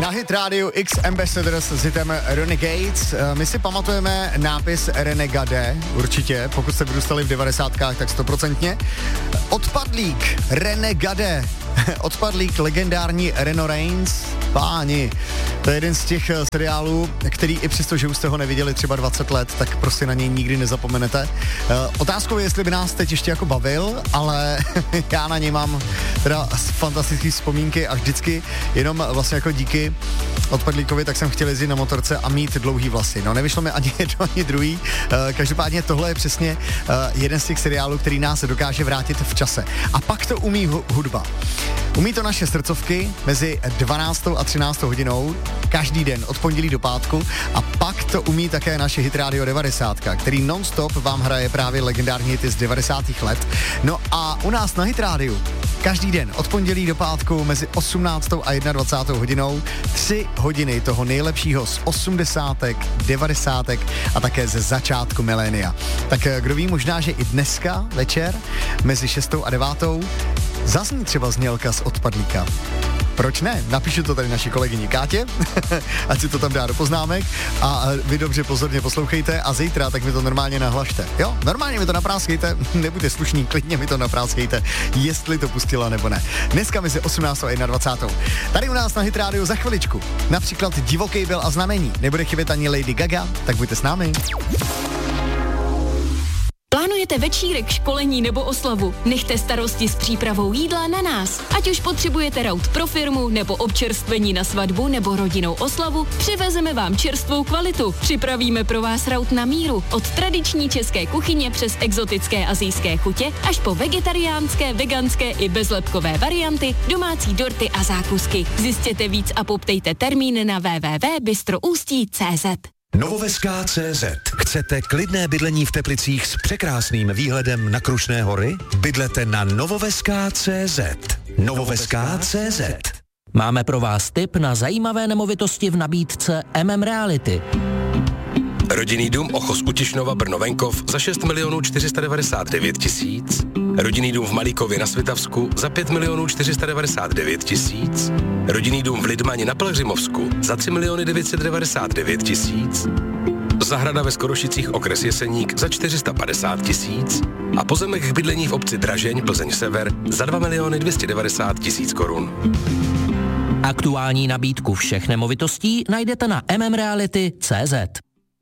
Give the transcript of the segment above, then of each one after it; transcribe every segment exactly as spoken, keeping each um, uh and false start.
Na Hit Radio X Ambassadors s hitem Renegades. My si pamatujeme nápis Renegade, určitě, pokud jste vyrůstali v devadesátkách, tak stoprocentně. Odpadlík, Renegade, odpadlík, legendární Reno Reigns, páni. To je jeden z těch seriálů, který i přesto, že už jste ho neviděli třeba dvacet let, tak prostě na něj nikdy nezapomenete. Otázkou je, jestli by nás teď ještě jako bavil, ale já na něj mám teda fantastické vzpomínky a vždycky jenom vlastně jako díky odpadlíkovi, tak jsem chtěl jezdit na motorce a mít dlouhý vlasy. No nevyšlo mi ani jedno, ani druhý. Každopádně tohle je přesně jeden z těch seriálů, který nás dokáže vrátit v čase. A pak to umí hudba. Umí to naše srdcovky mezi dvanáctou a třináctou hodinou každý den od pondělí do pátku a pak to umí také naše Hit Radio devadesát, který non-stop vám hraje právě legendární hity z devadesátých let. No a u nás na Hit Radio každý den od pondělí do pátku mezi osmnáctou a dvacátou hodinou tři hodiny toho nejlepšího z osmdesátek, devadesátek a také ze začátku milénia. Tak kdo ví, možná, že i dneska večer mezi šestou a devátou zazní třeba znělka z odpadlíka. Proč ne? Napíšu to tady naší kolegyni Kátě, ať si to tam dá do poznámek a vy dobře pozorně poslouchejte a zítra tak mi to normálně nahlašte. Jo, normálně mi to napráskejte, nebuďte slušní, klidně mi to napráskejte, jestli to pustila nebo ne. Dneska mezi osmnáctou a dvacátou první. Tady u nás na Hit Radio za chviličku. Například Divoký byl a znamení. Nebude chybět ani Lady Gaga, tak buďte s námi. Plánujete večírek, školení nebo oslavu? Nechte starosti s přípravou jídla na nás. Ať už potřebujete raut pro firmu, nebo občerstvení na svatbu, nebo rodinnou oslavu, přivezeme vám čerstvou kvalitu. Připravíme pro vás raut na míru. Od tradiční české kuchyně přes exotické asijské chutě až po vegetariánské, veganské i bezlepkové varianty, domácí dorty a zákusky. Zjistěte víc a poptejte termín na w w w tečka bystroustí tečka c z. Novoveská tečka cé zet. Chcete klidné bydlení v Teplicích s překrásným výhledem na Krušné hory? Bydlete na Novoveská tečka cé zet. Novoveská tečka cé zet. Máme pro vás tip na zajímavé nemovitosti v nabídce M M Reality. Rodinný dům Ochos u Tišnova Brno Venkov za šest milionů čtyři sta devadesát devět tisíc. Rodinný dům v Malíkově na Svitavsku za pět milionů čtyři sta devadesát devět tisíc. Rodinný dům v Lidmani na Pelhřimovsku za tři miliony devět set devadesát devět tisíc. Zahrada ve Skorošicích okres Jeseník za čtyři sta padesát tisíc. A pozemek k bydlení v obci Dražeň, Plzeň Sever za dva miliony dvě stě devadesát tisíc korun. Aktuální nabídku všech nemovitostí najdete na m m reality tečka cé zet.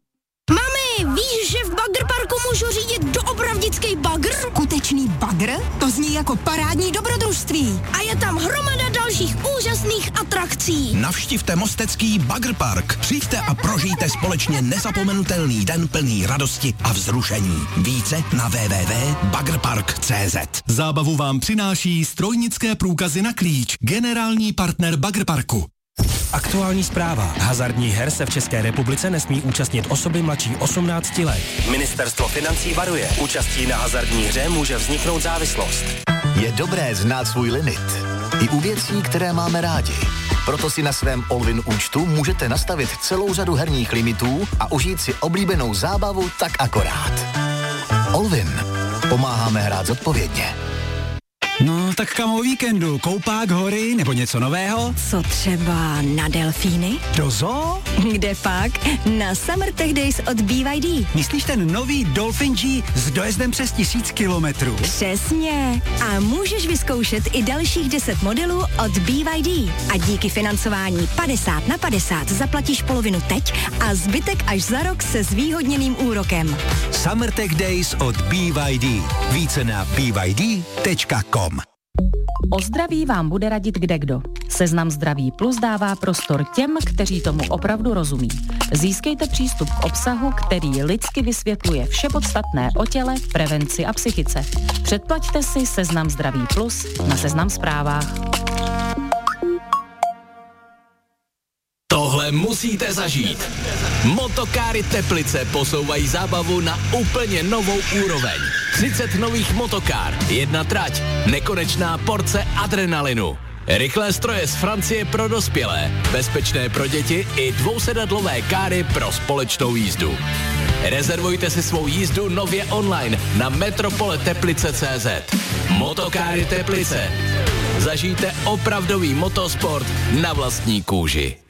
Mami, víš, že v Bagr Parku můžu řídit doopravdický bagr? Skutečný bagr? To zní jako parádní dobrodružství. A je tam hromada dalších úžasných atrakcí. Navštivte mostecký Bagr Park. Přijďte a prožijte společně nezapomenutelný den plný radosti a vzrušení. Více na w w w tečka bagrpark tečka cé zet. Zábavu vám přináší strojnické průkazy na klíč. Generální partner Bagr Parku. Aktuální zpráva. Hazardních her se v České republice nesmí účastnit osoby mladší osmnácti let. Ministerstvo financí varuje. Účastí na hazardní hře může vzniknout závislost. Je dobré znát svůj limit. I u věcí, které máme rádi. Proto si na svém Allwin účtu můžete nastavit celou řadu herních limitů a užít si oblíbenou zábavu tak akorát. Allwin. Pomáháme hrát zodpovědně. No, tak kam o víkendu? Koupák, hory nebo něco nového? Co třeba na delfíny? Do zoo? Kde pak? Na Summer Tech Days od B Y D. Myslíš ten nový Dolphin G s dojezdem přes tisíc kilometrů? Přesně. A můžeš vyzkoušet i dalších deset modelů od B Y D. A díky financování padesát na padesát zaplatíš polovinu teď a zbytek až za rok se zvýhodněným úrokem. Summer Tech Days od B Y D. Více na b y d tečka com. O zdraví vám bude radit kdekdo. Seznam Zdraví Plus dává prostor těm, kteří tomu opravdu rozumí. Získejte přístup k obsahu, který lidsky vysvětluje vše podstatné o těle, prevenci a psychice. Předplaťte si Seznam Zdraví Plus na Seznam Zprávách. Tohle musíte zažít. Motokáry Teplice posouvají zábavu na úplně novou úroveň. třicet nových motokár, jedna trať, nekonečná porce adrenalinu. Rychlé stroje z Francie pro dospělé, bezpečné pro děti i dvousedadlové káry pro společnou jízdu. Rezervujte si svou jízdu nově online na metropole teplice tečka cé zet. Motokáry Teplice. Zažijte opravdový motosport na vlastní kůži.